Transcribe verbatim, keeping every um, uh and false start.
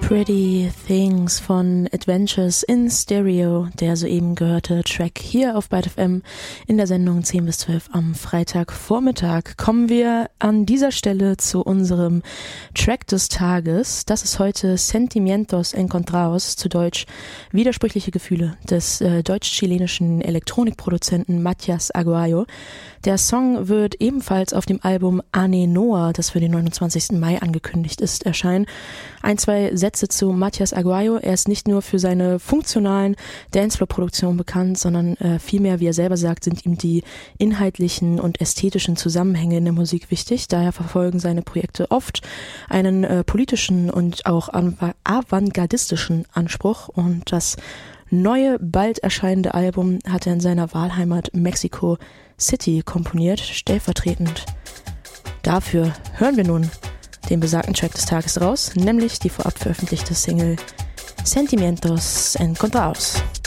Pretty Things von Adventures in Stereo, der soeben gehörte Track hier auf Byte F M in der Sendung zehn bis zwölf am Freitagvormittag. Kommen wir an dieser Stelle zu unserem Track des Tages. Das ist heute Sentimientos Encontrados, zu Deutsch Widersprüchliche Gefühle, des äh, deutsch-chilenischen Elektronikproduzenten Matías Aguayo. Der Song wird ebenfalls auf dem Album Ane Noa, das für den neunundzwanzigsten Mai angekündigt ist, erscheinen. Ein, zwei Sätze zu Matías Aguayo. Er ist nicht nur für seine funktionalen Dancefloor-Produktionen bekannt, sondern äh, vielmehr, wie er selber sagt, sind ihm die inhaltlichen und ästhetischen Zusammenhänge in der Musik wichtig. Daher verfolgen seine Projekte oft einen äh, politischen und auch av- avantgardistischen Anspruch. Und das neue, bald erscheinende Album hat er in seiner Wahlheimat Mexico City komponiert. Stellvertretend dafür hören wir nun den besagten Track des Tages raus, nämlich die vorab veröffentlichte Single Sentimientos Encontrados.